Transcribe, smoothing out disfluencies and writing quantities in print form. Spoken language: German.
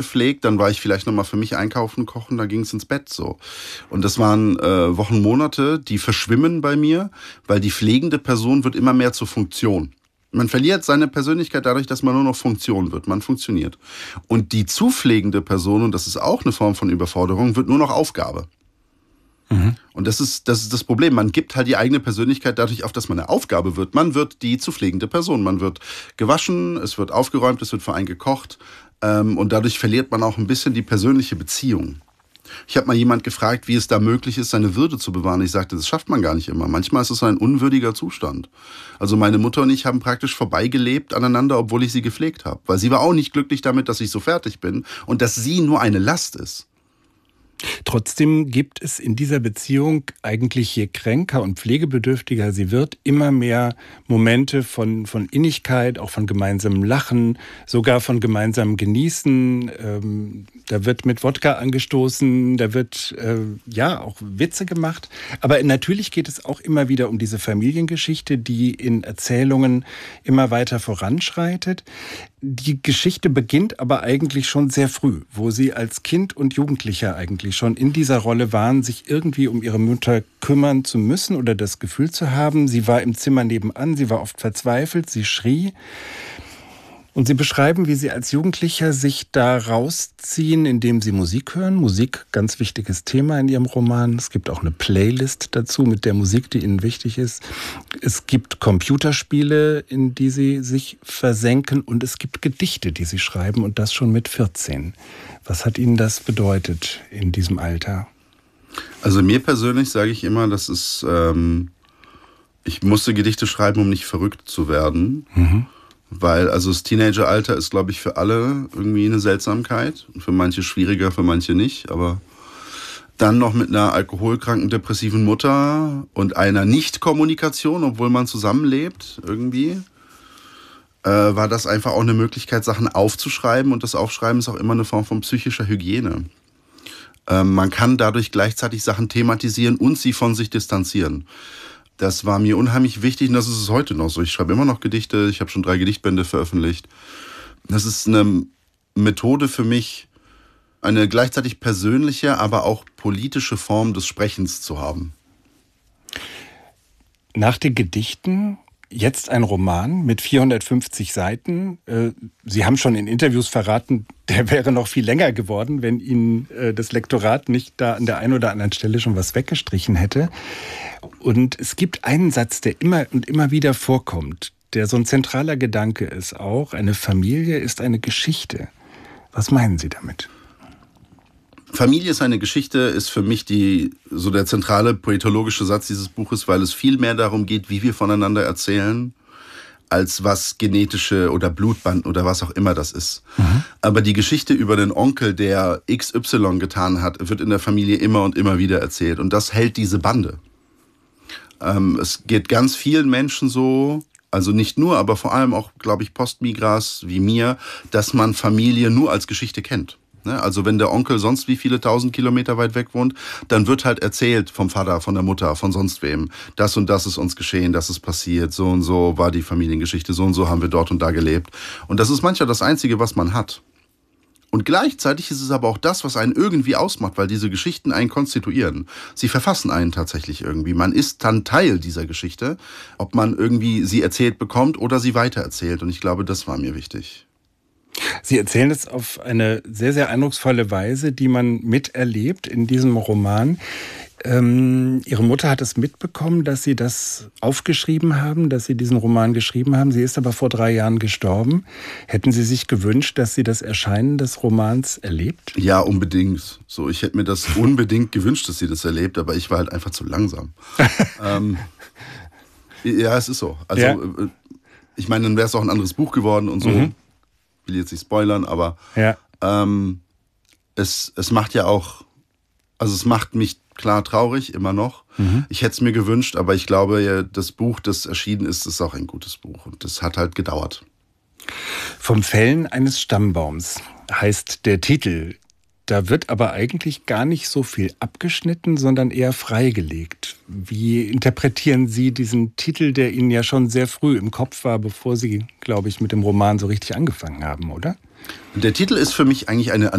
gepflegt, dann war ich vielleicht nochmal für mich einkaufen, kochen, dann ging es ins Bett so. Und das waren Wochen, Monate, die verschwimmen bei mir, weil die pflegende Person wird immer mehr zur Funktion. Man verliert seine Persönlichkeit dadurch, dass man nur noch Funktion wird. Man funktioniert. Und die zu pflegende Person, und das ist auch eine Form von Überforderung, wird nur noch Aufgabe. Und das ist das Problem. Man gibt halt die eigene Persönlichkeit dadurch auf, dass man eine Aufgabe wird. Man wird die zu pflegende Person. Man wird gewaschen, es wird aufgeräumt, es wird für einen gekocht. Und dadurch verliert man auch ein bisschen die persönliche Beziehung. Ich habe mal jemand gefragt, wie es da möglich ist, seine Würde zu bewahren. Ich sagte, das schafft man gar nicht immer. Manchmal ist es ein unwürdiger Zustand. Also meine Mutter und ich haben praktisch vorbeigelebt aneinander, obwohl ich sie gepflegt habe. Weil sie war auch nicht glücklich damit, dass ich so fertig bin und dass sie nur eine Last ist. Trotzdem gibt es in dieser Beziehung eigentlich, je kränker und pflegebedürftiger sie wird, immer mehr Momente von Innigkeit, auch von gemeinsamem Lachen, sogar von gemeinsamem Genießen. Da wird mit Wodka angestoßen, da wird auch Witze gemacht. Aber natürlich geht es auch immer wieder um diese Familiengeschichte, die in Erzählungen immer weiter voranschreitet. Die Geschichte beginnt aber eigentlich schon sehr früh, wo sie als Kind und Jugendlicher eigentlich schon in dieser Rolle waren, sich irgendwie um ihre Mutter kümmern zu müssen oder das Gefühl zu haben. Sie war im Zimmer nebenan, sie war oft verzweifelt, sie schrie. Und Sie beschreiben, wie Sie als Jugendlicher sich da rausziehen, indem Sie Musik hören. Musik, ganz wichtiges Thema in Ihrem Roman. Es gibt auch eine Playlist dazu mit der Musik, die Ihnen wichtig ist. Es gibt Computerspiele, in die Sie sich versenken. Und es gibt Gedichte, die Sie schreiben, und das schon mit 14. Was hat Ihnen das bedeutet in diesem Alter? Also mir persönlich sage ich immer, das ist, ich musste Gedichte schreiben, um nicht verrückt zu werden. Weil also das Teenageralter ist, glaube ich, für alle irgendwie eine Seltsamkeit. Für manche schwieriger, für manche nicht. Aber dann noch mit einer alkoholkranken, depressiven Mutter und einer Nicht-Kommunikation, obwohl man zusammenlebt irgendwie, war das einfach auch eine Möglichkeit, Sachen aufzuschreiben. Und das Aufschreiben ist auch immer eine Form von psychischer Hygiene. Man kann dadurch gleichzeitig Sachen thematisieren und sie von sich distanzieren. Das war mir unheimlich wichtig und das ist es heute noch so. Ich schreibe immer noch Gedichte, ich habe schon 3 Gedichtbände veröffentlicht. Das ist eine Methode für mich, eine gleichzeitig persönliche, aber auch politische Form des Sprechens zu haben. Nach den Gedichten jetzt ein Roman mit 450 Seiten. Sie haben schon in Interviews verraten, der wäre noch viel länger geworden, wenn Ihnen das Lektorat nicht da an der einen oder anderen Stelle schon was weggestrichen hätte. Und es gibt einen Satz, der immer und immer wieder vorkommt, der so ein zentraler Gedanke ist auch. Eine Familie ist eine Geschichte. Was meinen Sie damit? Familie ist eine Geschichte, ist für mich so der zentrale poetologische Satz dieses Buches, weil es viel mehr darum geht, wie wir voneinander erzählen, als was genetische oder Blutband oder was auch immer das ist. Aber die Geschichte über den Onkel, der XY getan hat, wird in der Familie immer und immer wieder erzählt. Und das hält diese Bande. Es geht ganz vielen Menschen so, also nicht nur, aber vor allem auch, glaube ich, Postmigras wie mir, dass man Familie nur als Geschichte kennt. Also wenn der Onkel sonst wie viele 1000 Kilometer weit weg wohnt, dann wird halt erzählt vom Vater, von der Mutter, von sonst wem. Das und das ist uns geschehen, das ist passiert, so und so war die Familiengeschichte, so und so haben wir dort und da gelebt. Und das ist manchmal das Einzige, was man hat. Und gleichzeitig ist es aber auch das, was einen irgendwie ausmacht, weil diese Geschichten einen konstituieren. Sie verfassen einen tatsächlich irgendwie. Man ist dann Teil dieser Geschichte, ob man irgendwie sie erzählt bekommt oder sie weitererzählt. Und ich glaube, das war mir wichtig. Sie erzählen es auf eine sehr, sehr eindrucksvolle Weise, die man miterlebt in diesem Roman. Ihre Mutter hat es mitbekommen, dass Sie das aufgeschrieben haben, dass Sie diesen Roman geschrieben haben. Sie ist aber vor 3 Jahren gestorben. Hätten Sie sich gewünscht, dass sie das Erscheinen des Romans erlebt? Ja, unbedingt. So, ich hätte mir das unbedingt gewünscht, dass sie das erlebt, aber ich war halt einfach zu langsam. Ja, es ist so. Also, ja. Ich meine, dann wäre es auch ein anderes Buch geworden und so. Ich will jetzt nicht spoilern, aber ja. Es macht ja auch, also es macht mich klar traurig, immer noch. Ich hätte es mir gewünscht, aber ich glaube, das Buch, das erschienen ist, ist auch ein gutes Buch. Und das hat halt gedauert. Vom Fällen eines Stammbaums heißt der Titel. Da wird aber eigentlich gar nicht so viel abgeschnitten, sondern eher freigelegt. Wie interpretieren Sie diesen Titel, der Ihnen ja schon sehr früh im Kopf war, bevor Sie, glaube ich, mit dem Roman so richtig angefangen haben, oder? Der Titel ist für mich eigentlich eine